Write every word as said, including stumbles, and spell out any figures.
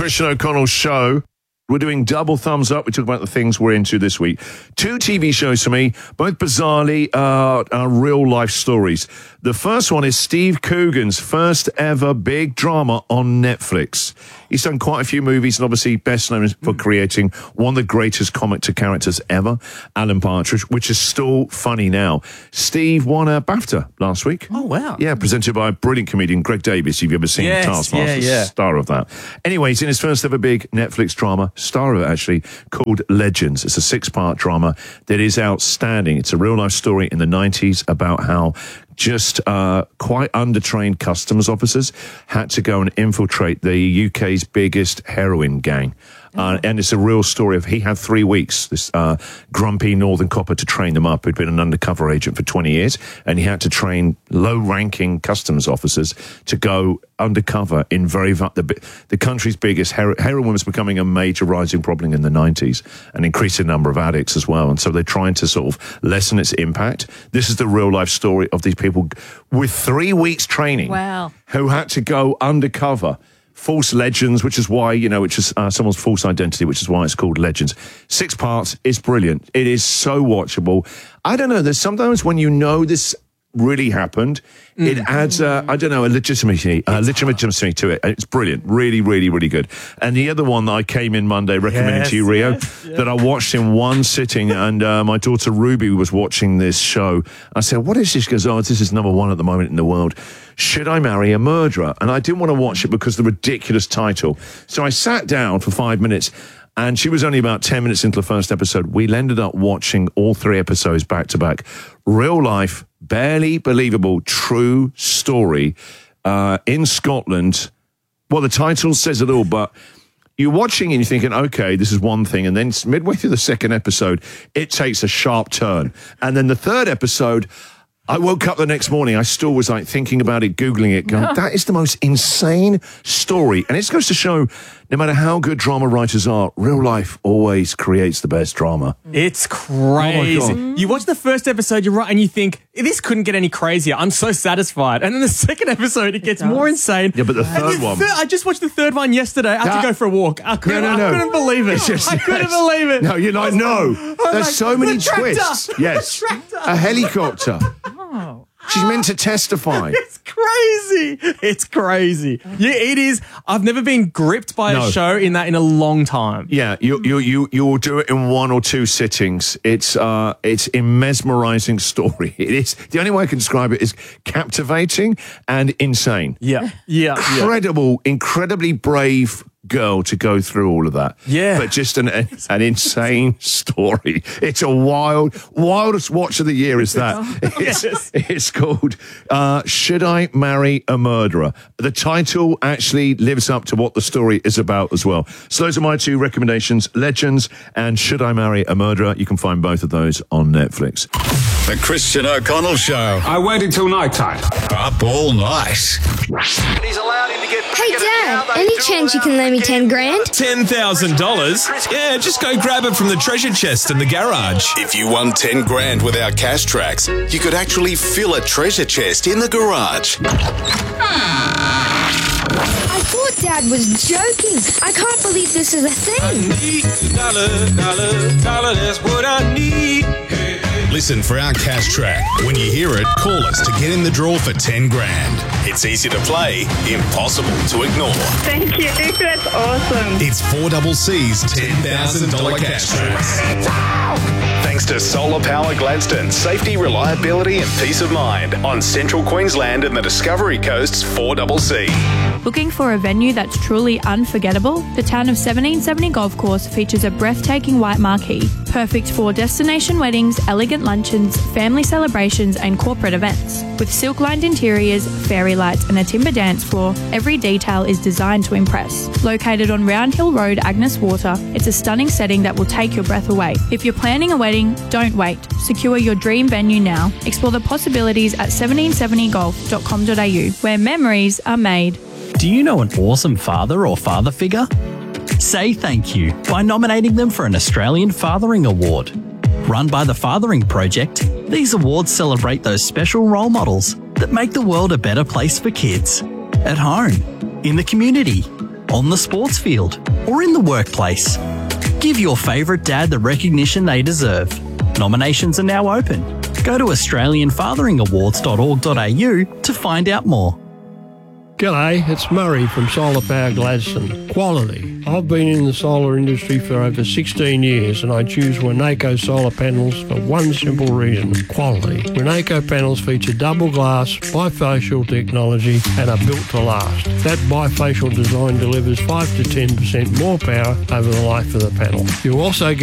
Christian O'Connell Show. We're doing double thumbs up. We talk about the things we're into this week. Two T V shows for me, both bizarrely uh, are real-life stories. The first one is Steve Coogan's first ever big drama on Netflix. He's done quite a few movies and obviously best known for creating one of the greatest comic to characters ever, Alan Partridge, which is still funny now. Steve won a BAFTA last week. Oh, wow. Yeah, presented by a brilliant comedian, Greg Davies. If you've ever seen Yes, Taskmaster, yeah, yeah. star of that. Anyway, he's in his first ever big Netflix drama, star of it actually, called Legends. It's a six-part drama that is outstanding. It's a real-life story in the nineties about how just uh, quite undertrained customs officers had to go and infiltrate the U K's biggest heroin gang. Uh, and it's a real story of he had three weeks, this uh, grumpy northern copper, to train them up who'd been an undercover agent for twenty years. And he had to train low-ranking customs officers to go undercover in very the, the country's biggest hero, heroin was becoming a major rising problem in the nineties, an increasing number of addicts as well. And so they're trying to sort of lessen its impact. This is the real-life story of these people with three weeks training. Wow. Who had to go undercover. False Legends, which is why, you know, which is uh, someone's false identity, which is why it's called Legends. Six parts. It's brilliant. It is so watchable. I don't know. There's sometimes when you know this really happened, mm. it adds, uh, I don't know, a legitimacy, uh, legitimacy to it. It's brilliant. Really, really, really good. And the other one that I came in Monday recommending yes, to you, Rio, yes, yes. that I watched in one sitting, and uh, my daughter Ruby was watching this show. I said, what is this? She goes, oh, this is number one at the moment in the world. Should I Marry a Murderer? And I didn't want to watch it because of the ridiculous title. So I sat down for five minutes, and she was only about ten minutes into the first episode. We ended up watching all three episodes back to back. Real life, barely believable, true story uh, in Scotland. Well, the title says it all, but you're watching and you're thinking, okay, this is one thing. And then midway through the second episode, it takes a sharp turn. And then the third episode, I woke up the next morning, I still was like thinking about it, Googling it, going, that is the most insane story. And it goes to show, no matter how good drama writers are, real life always creates the best drama. It's crazy. Oh my God. You watch the first episode, you're right, and you think, this couldn't get any crazier. I'm so satisfied. And then the second episode, it gets does. more insane. Yeah, but the And third the one... third- I just watched the third one yesterday. I had That- to go for a walk. I couldn't, No, no, no. I couldn't believe it. Yes, I couldn't yes. believe it. No, you're like, no. There's like, so many the tractor. twists. Yes. The tractor. A helicopter. Oh. She's meant to testify. It's crazy. It's crazy. Yeah, it is. I've never been gripped by No. a show in that in a long time. Yeah, you you you you will do it in one or two sittings. It's uh it's a mesmerizing story. It is the only way I can describe it is captivating and insane. Yeah. Yeah. yeah. Incredible, incredibly brave girl to go through all of that. Yeah. But just an an insane story. It's a wild, wildest watch of the year is that. It's, Yes. it's called uh, Should I Marry a Murderer? The title actually lives up to what the story is about as well. So those are my two recommendations, Legends and Should I Marry a Murderer? You can find both of those on Netflix. The Christian O'Connell Show. I waited till night time. Up all night. He's allowed him to get back Hey, in it Dad, now. They any do chance you allow can lend me him ten grand? ten thousand dollars? Yeah, just go grab it from the treasure chest in the garage. If you won ten grand with our cash tracks, you could actually fill a treasure chest in the garage. I thought Dad was joking. I can't believe this is a thing. Dollar, dollar, dollar, that's what I need. Listen for our cash track. When you hear it, call us to get in the draw for ten grand. It's easy to play, impossible to ignore. Thank you. That's awesome. It's four double C's ten thousand dollars cash tracks. Thanks to Solar Power Gladstone, safety, reliability and peace of mind on Central Queensland and the Discovery Coast's four double C. Looking for a venue that's truly unforgettable? The town of seventeen seventy Golf Course features a breathtaking white marquee, perfect for destination weddings, elegant luncheons, family celebrations and corporate events. With silk-lined interiors, fairy lights and a timber dance floor, every detail is designed to impress. Located on Round Hill Road, Agnes Water, it's a stunning setting that will take your breath away. If you're planning a wedding, don't wait. Secure your dream venue now. Explore the possibilities at seventeen seventy golf dot com dot a u, where memories are made. Do you know an awesome father or father figure? Say thank you by nominating them for an Australian Fathering Award. Run by the Fathering Project, these awards celebrate those special role models that make the world a better place for kids. At home, in the community, on the sports field, or in the workplace. Give your favourite dad the recognition they deserve. Nominations are now open. Go to australian fathering awards dot org dot a u to find out more. G'day, it's Murray from Solar Power Gladstone. Quality. I've been in the solar industry for over sixteen years and I choose Winnaco solar panels for one simple reason, quality. Winnaco panels feature double glass, bifacial technology and are built to last. That bifacial design delivers five to ten percent more power over the life of the panel. You also get